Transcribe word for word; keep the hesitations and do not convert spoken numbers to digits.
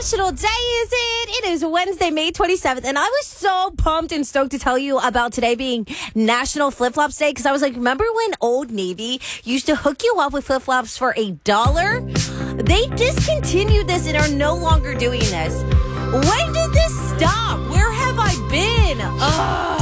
national day is it? It is Wednesday, May twenty-seventh, and I was so pumped and stoked to tell you about today being National Flip-Flops Day, because I was like, remember when Old Navy used to hook you up with flip-flops for a dollar? They discontinued this and are no longer doing this. When did this stop? Where have I been? Ugh.